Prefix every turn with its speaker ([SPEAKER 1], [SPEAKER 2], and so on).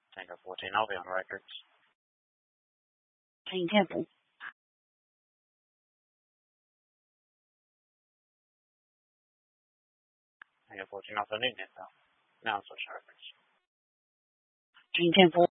[SPEAKER 1] Tango 14, I'll be on records.
[SPEAKER 2] King Temple.
[SPEAKER 1] Tango 14, also need info. Now I'm switching records.
[SPEAKER 2] King Temple.